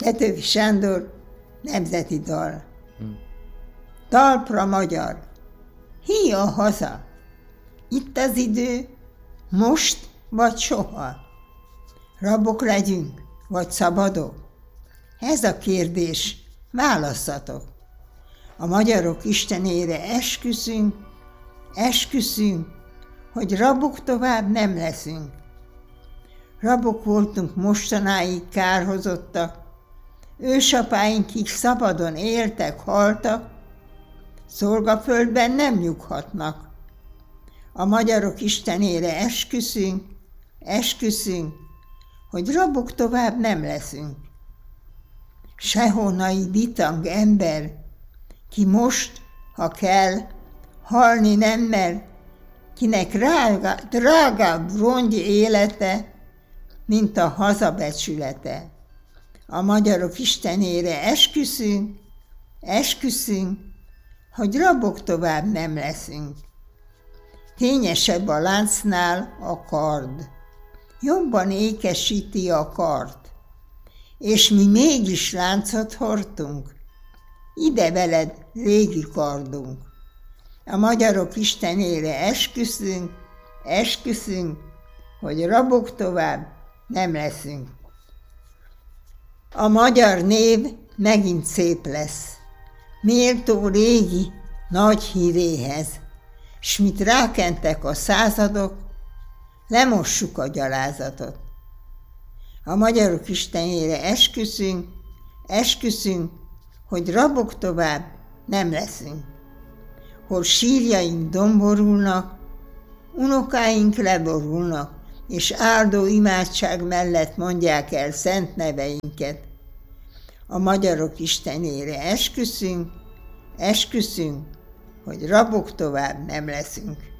Petőfi Sándor, nemzeti dal. Talpra magyar, hí a haza, itt az idő, most vagy soha. Rabok legyünk, vagy szabadok? Ez a kérdés, válasszatok. A magyarok istenére esküszünk, hogy rabok tovább nem leszünk. Rabok voltunk mostanáig kárhozottak, ősapáinkig szabadon éltek, haltak, szolgaföldben nem nyughatnak. A magyarok istenére esküszünk, hogy rabok tovább nem leszünk. Sehonnai bitang ember, ki most, ha kell, halni nem mer, kinek drágább rongy élete, mint a hazabecsülete. A magyarok istenére esküszünk, hogy rabok tovább nem leszünk. Kényesebb a láncnál a kard, jobban ékesíti a kart, és mi mégis láncot hordtunk, ide veled régi kardunk. A magyarok istenére esküszünk, hogy rabok tovább nem leszünk. A magyar név megint szép lesz, méltó régi nagy híréhez, s mit rákentek a századok, lemossuk a gyalázatot. A magyarok istenére esküszünk, hogy rabok tovább nem leszünk. Hol sírjaink domborulnak, unokáink leborulnak, és áldó imádság mellett mondják el szent neveinket. A magyarok istenére esküszünk, hogy rabok tovább nem leszünk.